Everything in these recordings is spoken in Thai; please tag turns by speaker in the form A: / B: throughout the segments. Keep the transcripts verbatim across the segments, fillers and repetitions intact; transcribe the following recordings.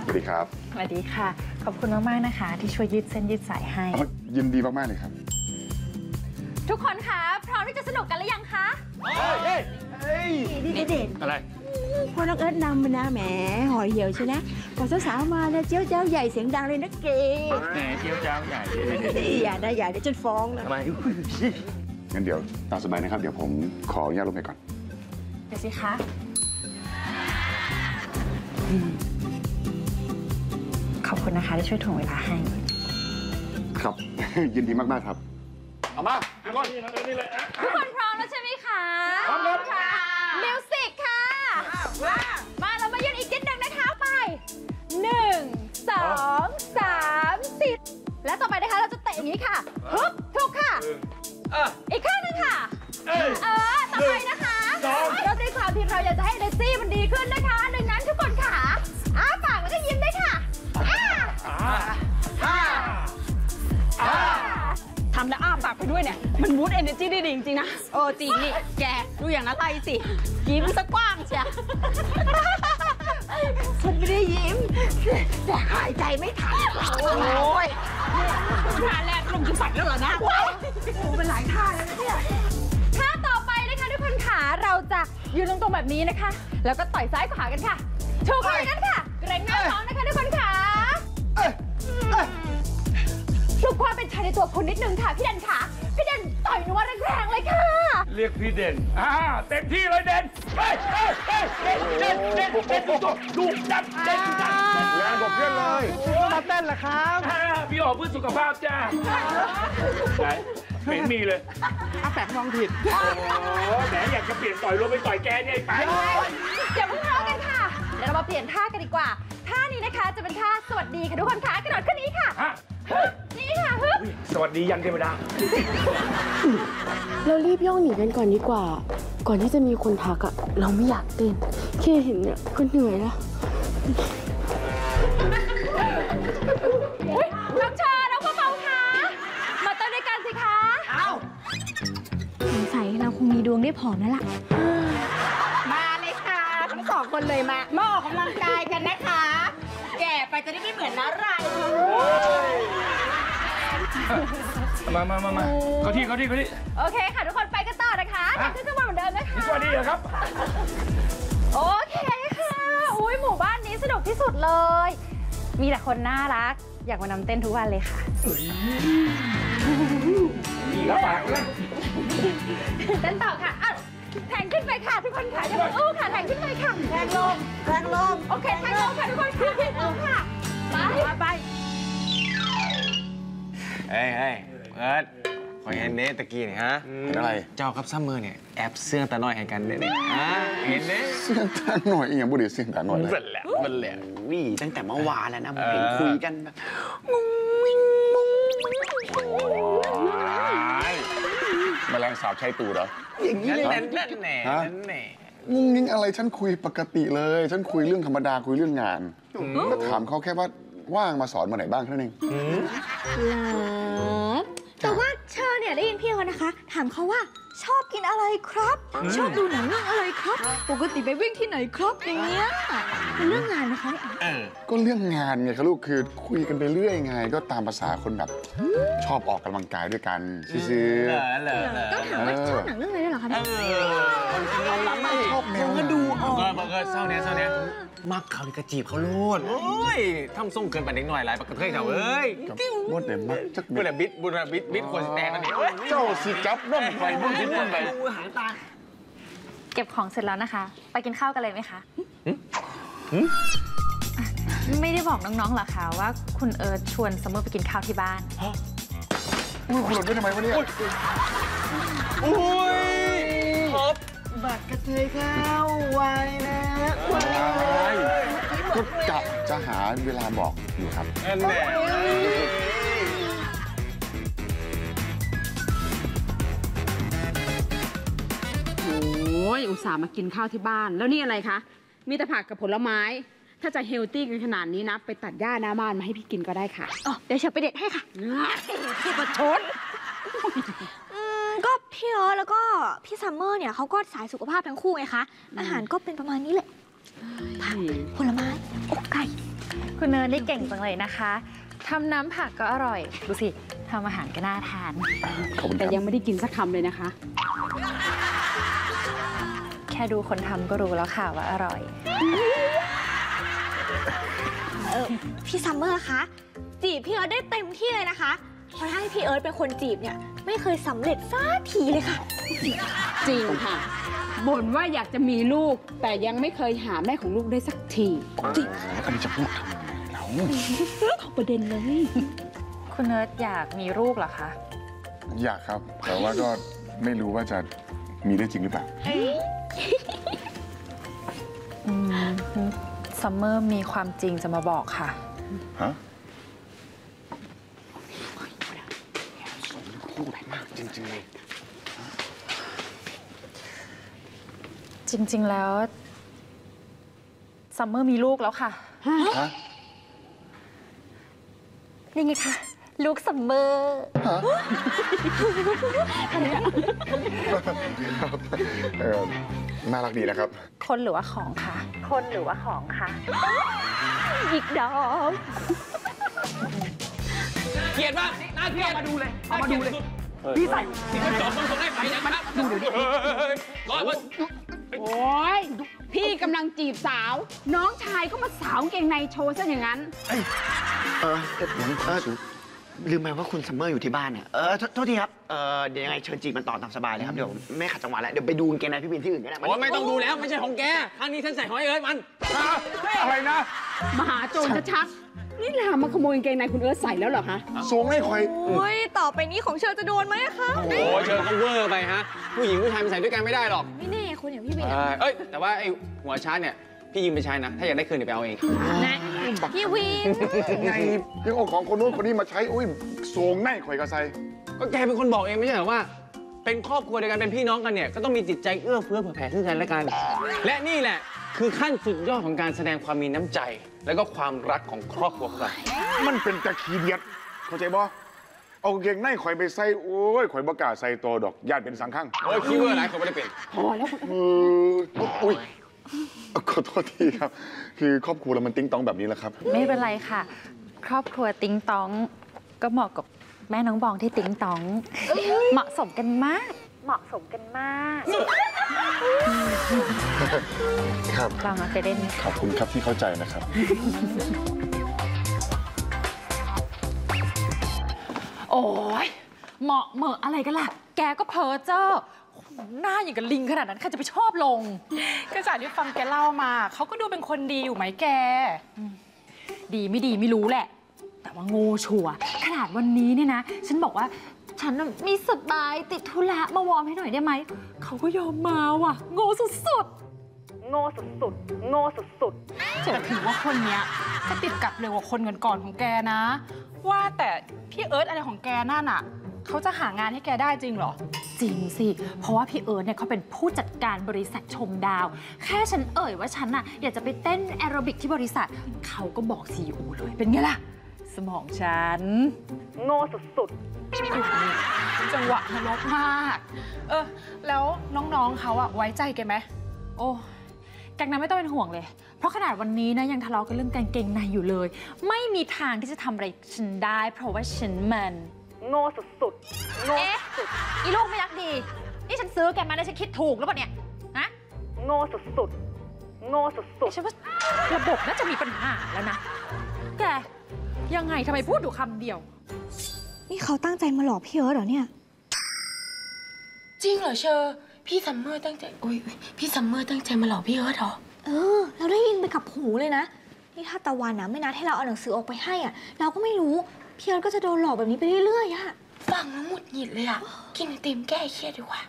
A: วัสดีครับ
B: สวัสดีค่ะขอบคุณมากๆนะคะที่ช่วยยืดเส้นยืดสายให้
A: ยินดีมากๆเลยครับ
B: ทุกคนคะพร้อมที่จะสนุกกันหรือยังคะ
C: เฮ้ยเฮ้ยนี่เด่นอะไร
D: พอน้องเอิร์ธนำมานะแหมห่อเหี่ยวใช่นะพอสาวๆมาเนี่ยเจ้าเจ้าใหญ่เสียงดังเลยนะเก๋
C: แหมเจ้าเจ้าใหญ่
D: อย่าได้อย่าได้จนฟ้องนะ
C: ทำไม
A: งั้นเดี๋ยวตามสบายนะครับเดี๋ยวผมขออนุญาตลงไปก่อน
B: เดี๋ยวสิคะขอบคุณนะคะที่ช่วยถ่วงเวลาให้
A: ครับ ยินดีมากๆครับ
C: เอามาทุกคนนี่เลย
B: ทุกคนพร้อมแล้วใช่ไหมคะ
C: พร้อมครับ
B: ค่ะมิวสิกค่ะมาเรามายืนอีกนิดนึงนะคะไปหนึ่งสองสามสี่และต่อไปนะคะเราจะเตะอย่างนี้ค่ะฮึบถูกค่ะอีกข้างหนึ่งค่ะเออต่อไปนะคะเราด้วยความที่เราอยากจะให้เดซี่มันดีขึ้นนะคะดังนั้นทุกคนค่ะอ้าปากแล้วก็ยิ้มได้ค่ะ
D: ทำแล้วอ้าปากไปด้วยเนี่ยมันบูสต์เอเนอร์จีได้ดีจริงๆนะโอ้จริงนี่แกดูอย่างนั้นไรสิยิ้มซะกว้างเชียฉันไม่ได้ยิ้มแต่หายใจไม่ทันโอ้ยท่าแรกลงจะฝันแล้วเหรอนะโอ้เป็นหลายท่าแล้วนะเนี่ย
B: ท่าต่อไปนะคะทุกคนขาเราจะยืนตรงๆแบบนี้นะคะแล้วก็ต่อยซ้ายขวากันค่ะถูกเลยกันค่ะเกรงหน้าท้องนะคะทุกคนขาปลุกความเป็นชายในตัวคุณนิดนึงค่ะพี่เด่นค่ะพี่เด่นต่อยหนูว่าแรงๆเลยค่ะ
C: เรียกพี่เด่นอ่าเต็มที่เลยเด่นเฮ้ยเฮ้ยเฮ้ยเด่นเด่นเด่นเด่นดูดูจับเด่นจับ
A: แรงกว่าเพื่อนเลย
C: มาเต้นเหรอครับพี่ออกเพื่อสุขภาพจ้าไหนไม่มีเลย
D: อาแฝงมองผิด
C: โอ้แหมอยากจะเปลี่ยนต่อยลงไปต่อยแกเนี่ยไป
B: อย่าเพิ่งทะเลาะกันค่ะเดี๋ยวเรามาเปลี่ยนท่ากันดีกว่าท่านี้นะคะจะเป็นท่าสวัสดีค่ะทุกคนค่ะกระโดดขึ้นนี้ค่ะนี่ค่ะฮึบ
C: สวัสดียันเทวดา
E: เรารีบย่องหนีกันก่อนดีกว่าก่อนที่จะมีคนทักอะเราไม่อยากเต้นแค่เห็นเนี่ยก็เหนื่อยแล้ว
B: น้องชอน้องเบาๆค่ะมาเต้นด้วยกันสิคะ
D: เอา
E: สงสัยเราคงมีดวงได้ผอมแล้วล่ะ
D: มาเลยค่ะทั้งสองคนเลยมามาออกกำลังกายกันนะคะแก่ไปจะได้ไม่เหมือนน้าไร
C: มามามามาเขาที่เขาที่เขาที่
B: โอเคค่ะทุกคนไปกันต่อนะคะทำขึ้นข้างบนเหมือนเดิมนะคะ
C: สวัสดีเหรอครับ
B: โอเคค่ะอุ้ยหมู่บ้านนี้สนุกที่สุดเลยมีแต่คนน่ารักอยากมานำเต้นทุกวันเลยค่ะ
C: ดีแล้วปากเลย
B: เต้นต่อค่ะแทงขึ้นไปค่ะทุกคนค่ะอย่าเพิ่งอู้ค่ะแทงขึ้นไปค่ะ
D: แทงลงแทงลง
B: โอเคแทงลงค่ะทุกคนค่ะแทงลงค่ะไปไป
F: เฮ้ยเฮ้ยเอิร์ธคอยเห็นเนตตะกี้นี่ฮะ
A: เห็นอะไร
F: เจ้ากับซัมเมอร์เนี่ยแอบเสื้อตาหน่อยให้กันเนี่ยฮะเห็นเน
A: เสื้อตาหน่อยอีกอย่างบุรีเสื้อตาหน่อย
F: มันแหละมันแหละ
G: นี่ตั้งแต่เมื่อวานแล้วนะผมเห็นคุยกันแบบงุ้ง
A: วิ่งมุ้งแมลงสาบใช้ตูดเหรอ
G: อย่างนี้เลย
F: นั่นแน่นั่นแน่
A: งุ้งงิ้งอะไรฉันคุยปกติเลยฉันคุยเรื่องธรรมดาคุยเรื่องงานก็ถามเขาแค่ว่าว่างมาสอนมาไหนบ้างเท่านั้นเอง
E: แต่ว่าเชอเนี่ยได้ยินพี่เขานะคะถามเขาว่าชอบกินอะไรครับชอบดูหนังเรื่องอะไรครับปกติไปวิ่งที่ไหนครับอย่างเงี้ยเป็นเรื่องงานนะคะ
A: ก็เรื่องงานไงครับลูกคือคุยกันไปเรื่อยไงก็ตามภาษาคนแบบชอบออกกำลังกายด้วยกันซื่อ
E: ๆต้องถามว่าชอบหนังเรื่องอะไรด้วยเหรอคะเนี่ย
A: ชอบแนว
F: ก็ดูออกเออเศร้าเนี้ยเศร้าเนี้ยมักเขาดิกระจีบเขาโลดโอ้ยทำส่งเกินไปเด็กหน่อยหลายปกติเขาเอ้ย
A: บดเด่นมากจัก
F: บุญบิดบุญบิดบิดควรแตกกันนี่
A: เจ้าสิจับน้องไฟบุญบิดบุญไป
B: เก็บของเสร็จแล้วนะคะไปกินข้าวกันเลยไหมคะไม่ได้บอกน้องๆหรอคะว่าคุณเอิร์ธชวนซัมเมอร์ไปกินข้าวที่บ้าน
A: อุ้ยคุณหลุดไปทำไมวะเนี่ย
F: อุ้ยครับ
G: บัตรกระเทยข้าวไว้นะ
A: ไว้ก็จะจะหาเวลาบอกอยู่ครับ
F: แน่แน่
D: โอ้ยอุตส่าห์มากินข้าวที่บ้านแล้วนี่อะไรคะมีแต่ผักกับผลไม้ถ้าจะเฮลตี้กันขนาดนี้นะไปตัดหญ้าหน้าบ้านมาให้พี่กินก็ได้ค่ะ
E: อ๋อเดี๋ยวเชฟไปเด็ดให้ค่ะ
D: พี่ประชด
E: ก็พี่เอิร์ธแล้วก็พี่ซัมเมอร์เนี่ยเขาก็สายสุขภาพทั้งคู่ไงคะอาหารก็เป็นประมาณนี้แหละผักผลไม้อกไก่
H: คุณเนิร์ดนี่เก่งจังเลยนะคะทำน้ำผักก็อร่อย ดูสิทำอาหารก็น่าทาน
A: ขอบคุณค
D: แต่
A: รับ
D: ยังไม่ได้กินสักคำเลยนะคะ
H: แค่ดูคนทำก็รู้แล้วค่ะว่าอร่อย
E: เออพี่ซัมเมอร์คะจีบพี่เอิร์ธได้เต็มที่เลยนะคะเพราะถ้าให้พี่เอิร์ธเป็นคนจีบเนี่ยไม่เคยสำเร็จสักทีเลยค่ะ
D: จริงค่ะบ่นว่าอยากจะมีลูก แต่ยังไม่เคยหาแม่ของลูกได้สักทีจริง
A: แล้วก็จะพูดทำไมเรา
D: เขาประเด็นเลย
H: คุณเนิร์ดอยากมีลูกเหรอคะ
A: อยากครับ แต่ว่าก็ไม่รู้ว่าจะมีได้จริงหรือเปล่า
H: อืมซัมเมอร์มีความจริงจะมาบอกค่ะ
A: ฮะ
G: พูดอะไรมากจริงๆเลย
H: จริง ๆ แล้วซัมเมอร์มีลูกแล้วค่ะ
A: ฮะ
E: นี่ไงคะลูกซัมเมอร์
A: เออน่ารักดีนะครับ
H: คนหรือว่าของคะคนหรือว่าของคะ
E: อีกดอก
F: เกลียดมากน่าเกลียดมาดูเลยเอามาดูเลยพี่ใส่จอดตรงตรงได้ไหมนะครับดูเดี๋ยวนี้ร้อยวัน
D: โอ้ยพี่กำลังจีบสาว น้องชายก็มาสาวกางเกงในโชว์ซะอย่างนั้น
G: เออเออลืมไปว่าคุณซัมเมอร์อยู่ที่บ้านเนี่ย เออโทษโทษทีครับ เออเดี๋ยวยังไงเชิญจีบมันต่อตามสบายเลยครับ เดี๋ยวไม่ขัดจังหวะแล้ว เดี๋ยวไปดูกางเกงในพี่บินที่อื่นก็ได้
F: โอ้ยไม่ต้องดูแล้วไม่ใช่ของแกครั้งนี้ฉันใส่ของไอ้เอิร์ธมัน
C: อะไรนะ
D: มหาโจรชัดๆนี่ลามมาขโมยกางเกงในคุณเอิร์ธใส่แล้วเหรอคะ
A: ทรงไม่ค่อย
E: โอ้ยต่อไปนี้ของเชอจะโดนไหมอะคะ
F: โอ้ยเชิญก็เวอร์ไปฮะ ผู้หญิงผู้ชายมันใส่ด้วยกันไม่ได้หรอก
E: ไม่แน่คนอย่างพี่บิน
F: เออเอ้ย แต่ว่าไอ้หัวชาร์จเนี่ย พี่ยืมไปใช้นะ ถ้าอยากได้คืนเดี๋ยวไปเอาเอง
E: พี่วิน
A: ไงยังเอาของคนนู้นคนนี้มาใช้ อุ้ยทรงในข่อยกระไซ
F: ก็แกเป็นคนบอกเองไม่ใช่เหรอว่า เป็นครอบครัวเดียวกันเป็นพี่น้องกันเนี่ย ก็ต้องมีจิตใจเอื้อเฟื้อเผื่อแผ่ซึ่งกันและกัน และนี่แหละคือขั้นสุดยอดของการแสดงความมีน้ำใจ และก็ความรักของครอบครัวของเรา
A: มันเป็นตะขี้เดียดเข้าใจบ่เอากางเกงในข่อยไปใส่ โอ้ยข่อยบ่กล้าใส่ตัวดอกญาติเป็นสังขัง
F: โอ้ยคิดว่าหลายคนไม่ได้เป็น
D: พอแล้ว
A: เอออุ้ยขอโทษทีครับ คือครอบครัวเรามันติ้งต้องแบบนี้แหละครับ
H: ไม่เป็นไรค่ะ ครอบครัวติ๊งตองก็เหมาะกับแม่น้องบองที่ติ๊งตอง เหมาะสมกันมาก เหมาะสมกันมาก
A: ครับ
H: ลองเอาไปเล่น
A: ขอบคุณครับที่เข้าใจนะครับ
H: โอ้ยเหมาะเหมอะอะไรกันล่ะ แกก็เพ้อเจ้อหน้าอย่างกับลิงขนาดนั้นใครจะไปชอบลง
I: ก็จากที่ฟังแกเล่ามาเขาก็ดูเป็นคนดีอยู่ไหมแก
H: ดีไม่ดีไม่รู้แหละ แต่ว่าโง่ชัวร์ขนาดวันนี้เนี่ยนะ ฉันบอกว่าฉันน่ะมีสบายติดธุระมาวอร์มให้หน่อยได้ไหม เขาก็ยอมมาว่ะ โง่สุดๆ โง่สุดๆ โง่สุดๆ
I: แต่ถือว่าคนเนี้ยก็ติดกับเร็วกว่าคนก่อนๆของแกนะ ว่าแต่พี่เอิร์ธอะไรของแกนั่นอ่ะเขาจะหางานให้แกได้จริงเหรอ
H: จริงสิ เพราะว่าพี่เอิร์ธเนี่ยเขาเป็นผู้จัดการบริษัทชมดาว แค่ฉันเอ่ยว่าฉันน่ะอยากจะไปเต้นแอโรบิกที่บริษัท เขาก็บอกซีอีโอเลย เป็นไงล่ะ สมองฉัน โง่สุด
I: จังหวะนรกมาก เออ แล้วน้องๆเขาอะไว้ใจแกไหม
H: ๆ โอ้แกงนั้นไม่ต้องเป็นห่วงเลย เพราะขนาดวันนี้นะยังทะเลาะกันเรื่องกางเกงในอยู่เลย ไม่มีทางที่จะทำอะไรฉันได้ เพราะว่าฉันมันโง่สุดๆ โง่สุดอีลูกไม่รักดี นี่ฉันซื้อแกมาได้ฉันคิดถูกหรือเปล่าเนี่ยฮะโง่สุดๆ โง่สุดๆ ฉันว่าระบบน่าจะมีปัญหาแล้วนะ แกยังไงทำไมพูดอยู่คำเดียว
E: นี่เขาตั้งใจมาหลอกพี่เอิร์ธเหรอเนี่ย
I: จริงเหรอเชอร์พี่ซัมเมอร์ตั้งใจโอ้ยพี่ซัมเมอร์ตั้งใจมาหลอกพี่เอิร์ธเหรอ
E: เออ เราได้ยินไปกับหูเลยนะ นี่ถ้าตะวันนะไม่นัดให้เราเอาหนังสือออกไปให้อ่ะ เราก็ไม่รู้พี่เอิร์ธก็จะโดนหลอกแบบนี้ไปเรื่อยๆอะ
I: ฟังแล้วหงุดหงิดเลยอะกินไอติมแก้เครียดดีกว่า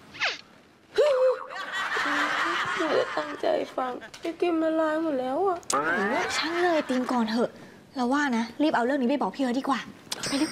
I: หนูตั้งใจฟังไอติมละลายหมดแล้วอะ
E: ช่างเลยตีมก่อนเถอะ เราว่านะ รีบเอาเรื่องนี้ไปบอกพี่เอิร์ธดีกว่า ไปเร็ว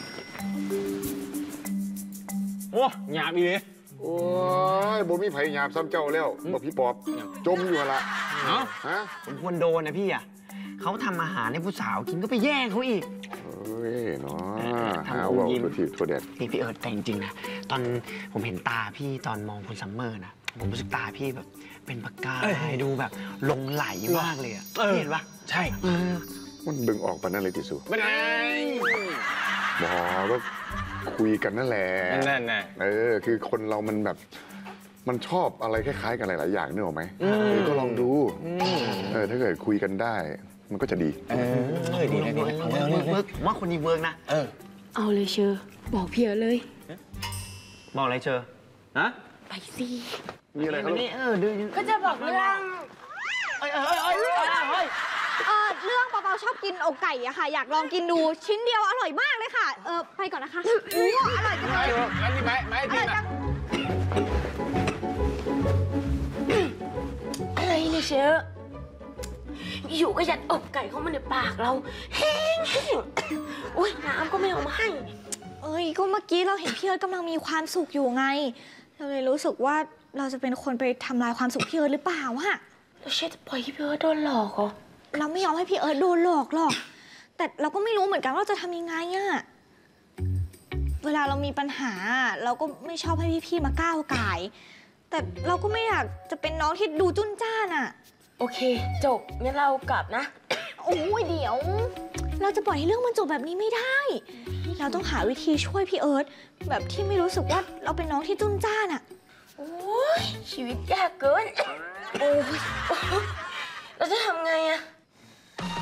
F: โอ้หยาบอีเลย
A: โอ้ยบ่มีไผหยาบซ้ำเจ้าแล้วบอกพี่ปอบ จมอยู่หั่นละ
F: เนาะ
A: ฮะ
G: ผมควรโดนนะพี่อ่ะเขาทำอาหารให้ผู้สาวกินก็ไปแย่งเขาอีก
A: เอ้ยเนาะ
G: ทำ
A: หา
G: กู
A: ว่า
G: ยิ้ม
A: ตัวทีตัวแดด
G: นี่พี่เอิร์ธแต่จริงๆนะ ตอนผมเห็นตาพี่ตอนมองคุณซัมเมอร์นะ ผมรู้สึกตาพี่แบบเป็นประกายดูแบบหลงไหลมากเลยอะ
F: เออ
G: เห็นปะ
F: ใช่
G: เออ
A: มันดึงออกไปนั่นเลยติสุ
F: ไม่ได้
A: บอก็คุยกันนั่นแหละ
F: นั่นน่ะ
A: เออคือคนเรามันแบบมันชอบอะไรคล้ายๆกันหลายๆอย่างนึกออกไหมเออก็ลองดูเออถ้าเกิดคุยกันได้ มันก็จะดี
F: เออดีนะดีนะ
G: เวิร์กเวิร์กเวิร์กผมว่าคนนี้เวิร์กนะ
F: เออ
D: เอาเลยเชอบอกพี่เอิร์ธเลย
G: บอกอะไรเชอฮะ
D: ไปสิ
A: มีอะไรค
G: มั
A: รับ
G: นนี่เออดู
E: ก็จะบอกเรื่อง
G: เอ้ยเอ้ยเอ้ยเอ้ยเอ้ย
E: เออเรื่องเปาๆชอบกินอกไก่อะค่ะ อยากลองกินดูชิ้นเดียวอร่อยมากเลยค่ะ เออไปก่อนนะคะอู้อร่อยจังเลย
F: งั้นนี่ไม้ไม้ทีน่ะ
J: อะไรเนี่ยเชออยู่ก็ยัดอกไก่เข้ามาในปากเราแห้งแห้งโอ้ยน้ำก็ไม่เอามาให้
E: เอ้ยก็เมื่อกี้เราเห็นพี่เอิร์ธกำลังมีความสุขอยู่ไง เราเลยรู้สึกว่าเราจะเป็นคนไปทำลายความสุขพี่เอิร์ธหรือเปล่าอะ
J: แล้วเชอจะปล่อยให้พี่เอิร์ธโดนหลอกเหรอ
E: เราไม่ยอมให้พี่เอิร์ธโดนหลอกหรอก แต่เราก็ไม่รู้เหมือนกันว่าจะทำยังไงอะเวลาเรามีปัญหาเราก็ไม่ชอบให้พี่ๆมาก้าวก่าย แต่เราก็ไม่อยากจะเป็นน้องที่ดูจุ้นจ้านอะ
J: โอเค จบงั้นเรากลับนะ
E: โอ้ยเดี๋ยว เราจะปล่อยให้เรื่องมันจบแบบนี้ไม่ได้ เราต้องหาวิธีช่วยพี่เอิร์ธแบบที่ไม่รู้สึกว่าเราเป็นน้องที่จุ้นจ้านอะ
J: โอ้ยชีวิตยากเกิน โอ้ยโอ้ยเราจะทำไงอะ